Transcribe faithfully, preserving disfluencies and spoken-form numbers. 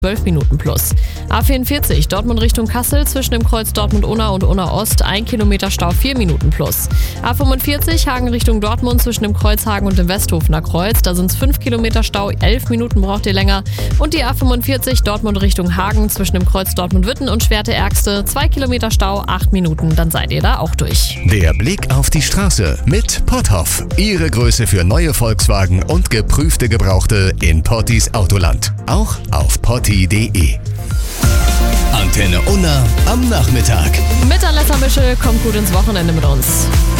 zwölf Minuten plus. A vierundvierzig Dortmund Richtung Kassel zwischen dem Kreuz Dortmund-Unna und Unna-Ost ein Kilometer Stau, vier Minuten plus. A fünfundvierzig Hagen Richtung Dortmund zwischen dem Kreuz Hagen und dem Westhofener Kreuz, da sind es fünf Kilometer Stau, elf Minuten braucht ihr länger. Und die A fünfundvierzig Dortmund Richtung Hagen zwischen dem Kreuz Dortmund-Witten und Schwerte-Ärgste, zwei Kilometer Stau, acht Minuten, dann seid ihr da auch durch. Der Blick auf die Straße mit Potthoff. Ihre Größe für neue Volkswagen und geprüfte Gebrauchte in Pottis Autoland. Auch auf potti punkt de. Antenne Unna am Nachmittag. Mit Alessa Mischel, kommt gut ins Wochenende mit uns.